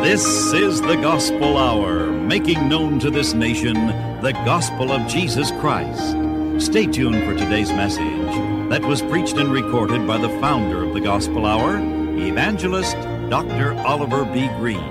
This is the Gospel Hour, making known to this nation the gospel of Jesus Christ. Stay tuned for today's message that was preached and recorded by the founder of the Gospel Hour, Evangelist Dr. Oliver B. Green.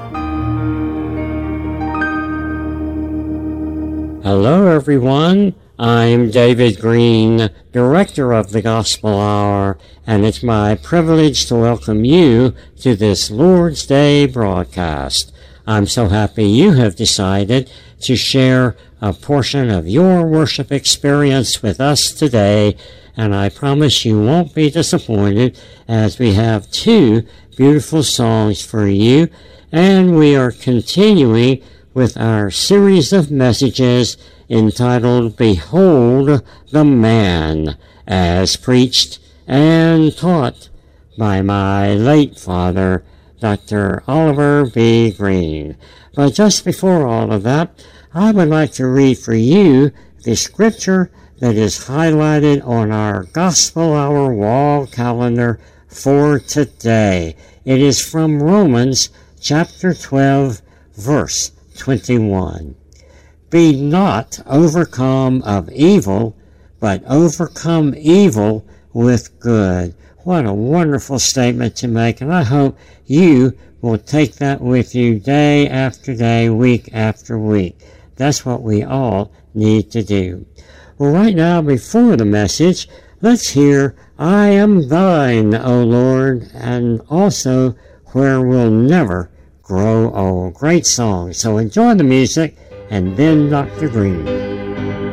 Hello, everyone. I'm David Green, Director of the Gospel Hour, and it's my privilege to welcome you to this Lord's Day broadcast. I'm so happy you have decided to share a portion of your worship experience with us today, and I promise you won't be disappointed as we have two beautiful songs for you, and we are continuing with our series of messages entitled Behold the Man, as preached and taught by my late father, Dr. Oliver B. Green. But just before all of that, I would like to read for you the scripture that is highlighted on our Gospel Hour wall calendar for today. It is from Romans chapter 12, verse 21. Be not overcome of evil, but overcome evil with good. What a wonderful statement to make, and I hope you will take that with you day after day, week after week. That's what we all need to do. Well, right now, before the message, let's hear I Am Thine, O Lord, and also Where We'll Never Grow Old. Great song. So enjoy the music, and then Dr. Green.